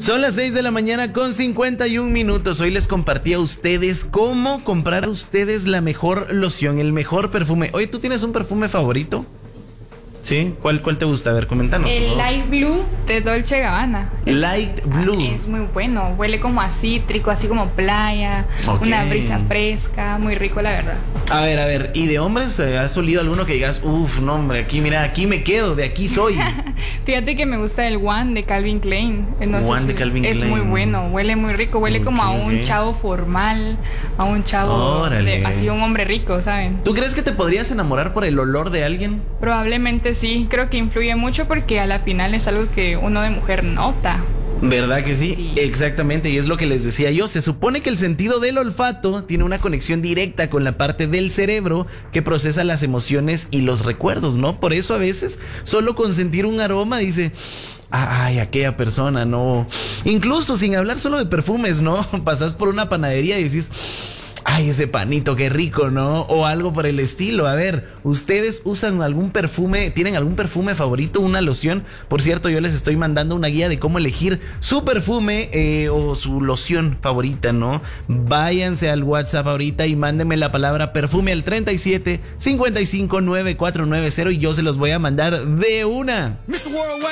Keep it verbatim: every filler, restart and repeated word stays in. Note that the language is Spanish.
Son las seis de la mañana con cincuenta y un minutos. Hoy les compartí a ustedes cómo comprar a ustedes la mejor loción, el mejor perfume. Oye, ¿tú tienes un perfume favorito? ¿Sí? ¿Cuál, cuál te gusta? A ver, coméntanos. El Light Blue de Dolce Gabbana. Light Blue. Es muy bueno, huele como a cítrico, así como playa, Okay. Una brisa fresca, muy rico la verdad. A ver, a ver, ¿y de hombres eh, has olido alguno que digas, uff, no hombre, aquí mira, aquí me quedo, de aquí soy? Fíjate que me gusta el One de Calvin Klein. No sé One si- de Calvin es Klein. muy bueno, huele muy rico, huele como a Ok, un ok. chavo formal, a un chavo, Órale. de, así un hombre rico, ¿saben? ¿Tú crees que te podrías enamorar por el olor de alguien? Probablemente sí, creo que influye mucho porque a la final es algo que uno de mujer nota. ¿Verdad que sí? Sí. Exactamente, y es lo que les decía yo. Se supone que el sentido del olfato tiene una conexión directa con la parte del cerebro que procesa las emociones y los recuerdos, ¿no? Por eso a veces solo con sentir un aroma dice, ay, aquella persona, no. Incluso sin hablar solo de perfumes, ¿no? Pasas por una panadería y decís, ay, ese panito, qué rico, ¿no? O algo por el estilo. A ver, ¿ustedes usan algún perfume? ¿Tienen algún perfume favorito? ¿Una loción? Por cierto, yo les estoy mandando una guía de cómo elegir su perfume eh, o su loción favorita, ¿no? Váyanse al WhatsApp ahorita y mándenme la palabra perfume al treinta y siete cincuenta y cinco nueve cuatro nueve cero y yo se los voy a mandar de una.